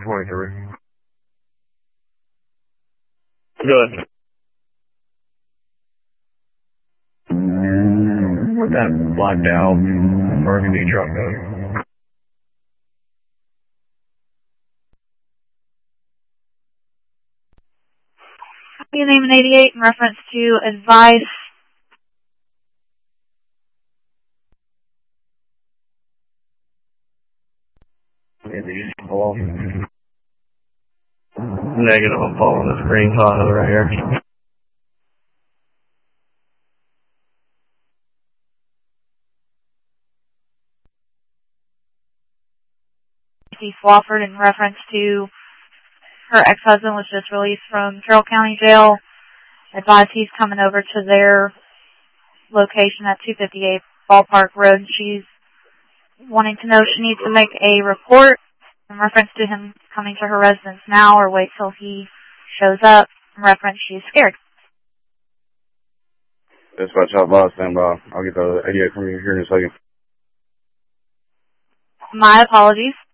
23. Good. Where'd that blacked out burgundy truck go? Your name in 88 in reference to advice. Negative, I'm following the screen caught right here. Swafford in reference to her ex-husband was just released from Carroll County Jail. Advised he's coming over to their location at 258 Ballpark Road. She's wanting to know if she needs to make a report in reference to him coming to her residence now or wait till he shows up. In reference, she's scared. Dispatch out by, stand by. I'll get the 88 from you here in a second. My apologies.